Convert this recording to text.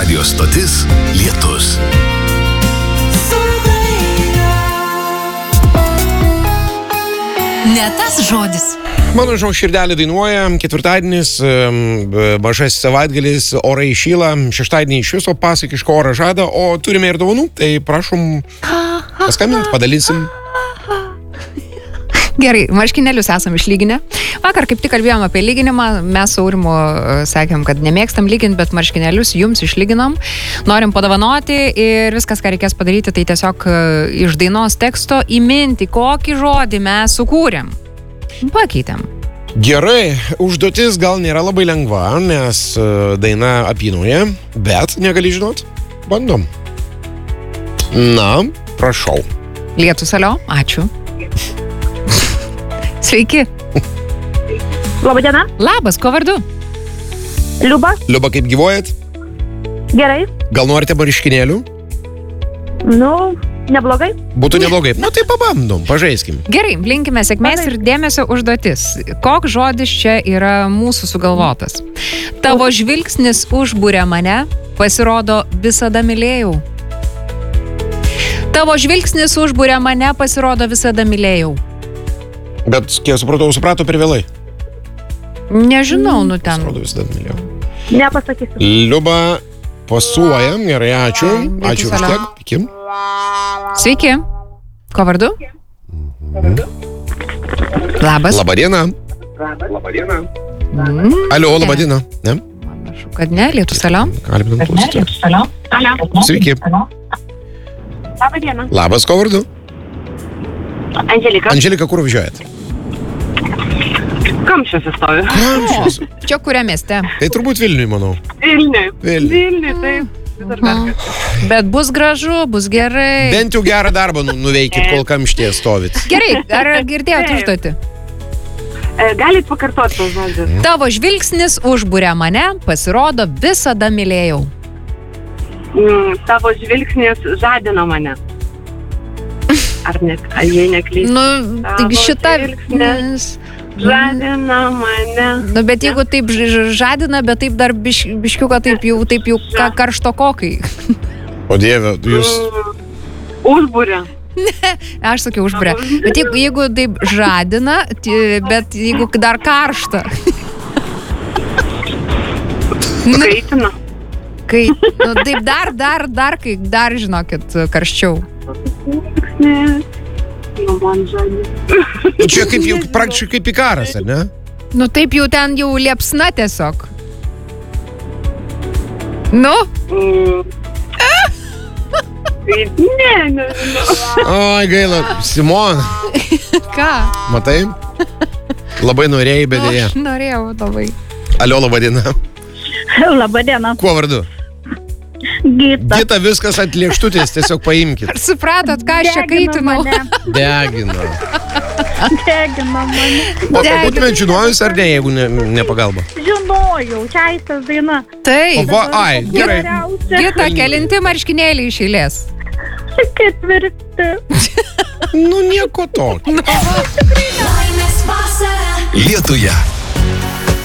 Radio stotis Lietus. Ne tas žodis. Mano širdelė dainuoja, ketvirtadienis, mažas savaitgalis, orai šyla, šeštadienį iš viso pasakiško orą žada, o turime ir dovanų, tai prašom paskambint, padalysim. Gerai, marškinėlius esam išlyginę. Vakar kaip tik kalbėjom apie lyginimą, mes su Aurimu sakėm, kad nemėgstam lyginti, bet marškinėlius jums išlyginom. Norim padovanoti ir viskas, ką reikės padaryti, tai tiesiog iš dainos teksto įminti, kokį žodį mes sukūrėm. Pakeitėm. Gerai, užduotis gal nėra labai lengva, nes daina apynuoja, bet negali žinot. Bandom. Na, prašau. Lietus, alio, ačiū. Sveiki. Labadiena. Labas, ko vardu? Liuba. Liuba, kaip gyvuojat? Gerai. Gal norite marškinėlių? Nu, neblogai. Būtų neblogai. Nu tai pabandom, pažaiskim. Gerai, linkime sėkmės ir dėmesio užduotis. Koks žodis čia yra mūsų sugalvotas? Tavo žvilgsnis užbūrė mane, pasirodo visada mylėjau. Tavo žvilgsnis užbūrė mane, pasirodo visada mylėjau. Bet, kiek supratau, suprato per vėlai. Nežinau, nu ten. Pasirodo visada mylėjau. Nepasakysiu. Liuba, pasuojam, gerai, ačiū. Ačiū už tiek. Iki. Sveiki. Ko vardu? Labas. Labadiena. Alio, labadiena. Ne? Panašu, kad ne, Lietus, alio. Kalbinam klausytis. Sveiki. Labadiena. Labas, ko vardu? Angelika. Angelika, kur važiuojat? Kamščiuose stovi. Kamščiuose. Čia kuria mieste. Tai turbūt Vilniui, manau. Vilniui, taip. Bet bus gražu, bus gerai. Bent jau gerą darbą nuveikit, kol kamštyje stovit. Gerai, ar girdėjot užduotį? Galit pakartoti tos žodžius. Tavo žvilgsnis užbūrė mane, pasirodo visada mylėjau. Tavo žvilgsnis žadino mane. Ar jei neklystu? Nu, taigi šita... Žadina mane. Nu, bet jeigu taip žadina, bet taip dar biškiuką taip jau karštokokai. O Dieve, jūs... Užbūrė. Ne, aš sakiau užbūrė. Bet jeigu taip žadina, bet jeigu dar karšta. Kaitina. Kai, nu, taip dar, žinokit, karščiau. Nu, man žadina. Čia kaip jau praktiškai kaip ikaras, ar ne? Nu, taip jau ten jau liepsna tiesiog. Nu? Ne. Oi, gaila. Simona. Ką? Matai? Labai norėjai, bet dėja. Aš norėjau labai. Alio, labadiena. Labadiena. Kuo vardu? Gita. Gita, viskas ant lėkštutės, tiesiog paimkit. Ar supratot, ką aš čia kaitinau? Degina. Degina mane. O būtumėt žinojus ar ne, jeigu ne pagalba? Žinojau, čia aistės daina. Taip. O va, ai, gerai. Gita, kelinti marškinėliai iš eilės. Ketvirti. Nu, nieko tokio. Lietuje